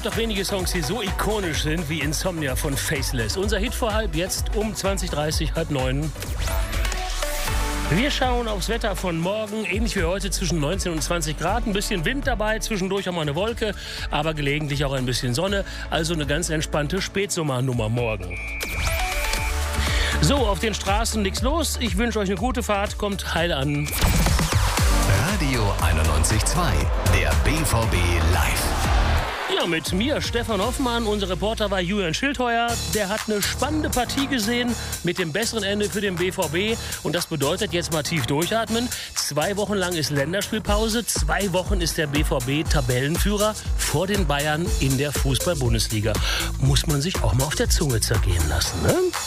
gibt doch wenige Songs, die so ikonisch sind wie Insomnia von Faceless. Unser Hit vor halb jetzt um 20:30, 8:30. Wir schauen aufs Wetter von morgen, ähnlich wie heute zwischen 19 und 20 Grad. Ein bisschen Wind dabei, zwischendurch auch mal eine Wolke, aber gelegentlich auch ein bisschen Sonne. Also eine ganz entspannte Spätsommernummer morgen. So, auf den Straßen nichts los. Ich wünsche euch eine gute Fahrt. Kommt heil an. Radio 91.2, der BVB live. Ja, mit mir, Stefan Hoffmann. Unser Reporter war Julian Schildheuer. Der hat eine spannende Partie gesehen mit dem besseren Ende für den BVB. Und das bedeutet, jetzt mal tief durchatmen. 2 Wochen lang ist Länderspielpause. 2 Wochen ist der BVB Tabellenführer vor den Bayern in der Fußball-Bundesliga. Muss man sich auch mal auf der Zunge zergehen lassen, ne?